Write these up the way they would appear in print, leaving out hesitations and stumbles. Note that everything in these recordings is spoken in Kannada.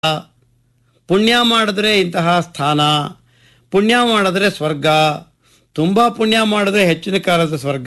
ಪುಣ್ಯ ಮಾಡಿದ್ರೆ ಇಂತಹ ಸ್ಥಾನ, ಪುಣ್ಯ ಮಾಡಿದ್ರೆ ಸ್ವರ್ಗ, ತುಂಬ ಪುಣ್ಯ ಮಾಡಿದ್ರೆ ಹೆಚ್ಚಿನ ಕಾಲದ ಸ್ವರ್ಗ,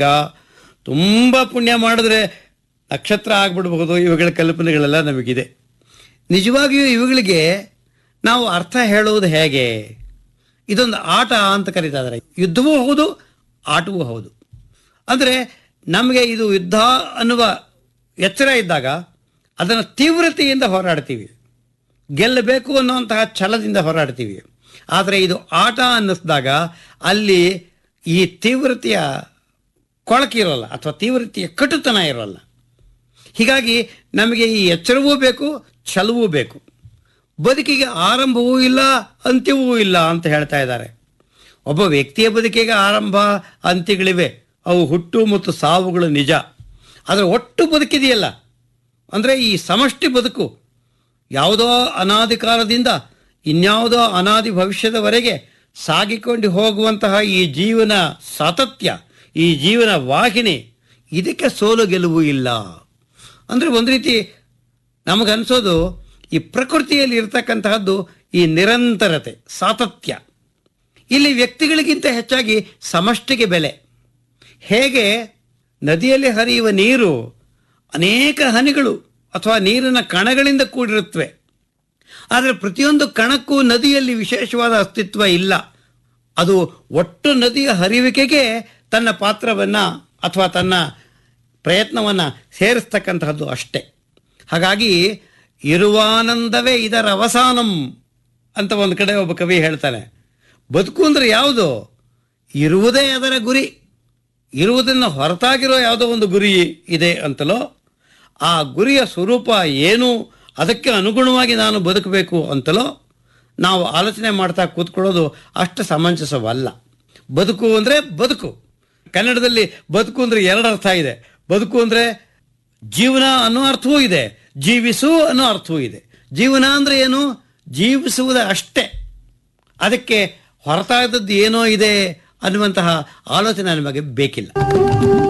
ತುಂಬ ಪುಣ್ಯ ಮಾಡಿದ್ರೆ ನಕ್ಷತ್ರ ಆಗ್ಬಿಡ್ಬಹುದು. ಇವುಗಳ ಕಲ್ಪನೆಗಳೆಲ್ಲ ನಮಗಿದೆ. ನಿಜವಾಗಿಯೂ ಇವುಗಳಿಗೆ ನಾವು ಅರ್ಥ ಹೇಳುವುದು ಹೇಗೆ? ಇದೊಂದು ಆಟ ಅಂತ ಕರೀತಾ ಇದ್ದಾರೆ. ಯುದ್ಧವೂ ಹೌದು, ಆಟವೂ ಹೌದು. ಅಂದರೆ ನಮಗೆ ಇದು ಯುದ್ಧ ಅನ್ನುವ ಎಚ್ಚರ ಇದ್ದಾಗ ಅದನ್ನು ತೀವ್ರತೆಯಿಂದ ಹೋರಾಡ್ತೀವಿ, ಗೆಲ್ಲಬೇಕು ಅನ್ನುವಂತಹ ಛಲದಿಂದ ಹೋರಾಡ್ತೀವಿ. ಆದರೆ ಇದು ಆಟ ಅನ್ನಿಸಿದಾಗ ಅಲ್ಲಿ ಈ ತೀವ್ರತೆಯ ಕೊಳಕಿರೋಲ್ಲ, ಅಥವಾ ತೀವ್ರತೆಯ ಕಟುತನ ಇರೋಲ್ಲ. ಹೀಗಾಗಿ ನಮಗೆ ಈ ಎಚ್ಚರವೂ ಬೇಕು, ಛಲವೂ ಬೇಕು. ಬದುಕಿಗೆ ಆರಂಭವೂ ಇಲ್ಲ, ಅಂತ್ಯವೂ ಇಲ್ಲ ಅಂತ ಹೇಳ್ತಾ ಇದ್ದಾರೆ. ಒಬ್ಬ ವ್ಯಕ್ತಿಯ ಬದುಕಿಗೆ ಆರಂಭ ಅಂತ್ಯಗಳಿವೆ, ಅವು ಹುಟ್ಟು ಮತ್ತು ಸಾವುಗಳು ನಿಜ. ಆದರೆ ಒಟ್ಟು ಬದುಕಿದೆಯಲ್ಲ, ಅಂದರೆ ಈ ಸಮಷ್ಟಿ ಬದುಕು, ಯಾವುದೋ ಅನಾದಿ ಕಾಲದಿಂದ ಇನ್ಯಾವುದೋ ಅನಾದಿ ಭವಿಷ್ಯದವರೆಗೆ ಸಾಗಿಕೊಂಡು ಹೋಗುವಂತಹ ಈ ಜೀವನ ಸಾತತ್ಯ, ಈ ಜೀವನ ವಾಹಿನಿ, ಇದಕ್ಕೆ ಸೋಲು ಗೆಲುವು ಇಲ್ಲ. ಅಂದರೆ ಒಂದು ರೀತಿ ನಮಗನ್ಸೋದು ಈ ಪ್ರಕೃತಿಯಲ್ಲಿ ಇರ್ತಕ್ಕಂತಹದ್ದು ಈ ನಿರಂತರತೆ, ಸಾತತ್ಯ. ಇಲ್ಲಿ ವ್ಯಕ್ತಿಗಳಿಗಿಂತ ಹೆಚ್ಚಾಗಿ ಸಮಷ್ಟಿಗೆ ಬೆಲೆ. ಹೇಗೆ ನದಿಯಲ್ಲಿ ಹರಿಯುವ ನೀರು ಅನೇಕ ಹನಿಗಳು ಅಥವಾ ನೀರಿನ ಕಣಗಳಿಂದ ಕೂಡಿರುತ್ತವೆ, ಆದರೆ ಪ್ರತಿಯೊಂದು ಕಣಕ್ಕೂ ನದಿಯಲ್ಲಿ ವಿಶೇಷವಾದ ಅಸ್ತಿತ್ವ ಇಲ್ಲ. ಅದು ಒಟ್ಟು ನದಿಯ ಹರಿಯುವಿಕೆಗೆ ತನ್ನ ಪಾತ್ರವನ್ನು ಅಥವಾ ತನ್ನ ಪ್ರಯತ್ನವನ್ನು ಸೇರಿಸ್ತಕ್ಕಂತಹದ್ದು ಅಷ್ಟೆ. ಹಾಗಾಗಿ ಇರುವಾನಂದವೇ ಇದರ ಅವಸಾನಂ ಅಂತ ಒಂದು ಕಡೆ ಒಬ್ಬ ಕವಿ ಹೇಳ್ತಾನೆ. ಬದುಕು ಅಂದರೆ ಯಾವುದು? ಇರುವುದೇ ಅದರ ಗುರಿ. ಇರುವುದನ್ನು ಹೊರತಾಗಿರೋ ಯಾವುದೋ ಒಂದು ಗುರಿ ಇದೆ ಅಂತಲೋ, ಆ ಗುರಿಯ ಸ್ವರೂಪ ಏನು, ಅದಕ್ಕೆ ಅನುಗುಣವಾಗಿ ನಾನು ಬದುಕಬೇಕು ಅಂತಲೋ ನಾವು ಆಲೋಚನೆ ಮಾಡ್ತಾ ಕೂತ್ಕೊಳ್ಳೋದು ಅಷ್ಟು ಸಮಂಜಸವಲ್ಲ. ಬದುಕು ಅಂದರೆ ಬದುಕು. ಕನ್ನಡದಲ್ಲಿ ಬದುಕು ಅಂದರೆ ಎರಡು ಅರ್ಥ ಇದೆ. ಬದುಕು ಅಂದರೆ ಜೀವನ ಅನ್ನೋ ಅರ್ಥವೂ ಇದೆ, ಜೀವಿಸು ಅನ್ನೋ ಅರ್ಥವೂ ಇದೆ. ಜೀವನ ಅಂದರೆ ಏನು? ಜೀವಿಸುವುದು ಅಷ್ಟೇ. ಅದಕ್ಕೆ ಹೊರತಾದದ್ದು ಏನೋ ಇದೆ ಅನ್ನುವಂತಹ ಆಲೋಚನೆ ನಮಗೆ ಬೇಕಿಲ್ಲ.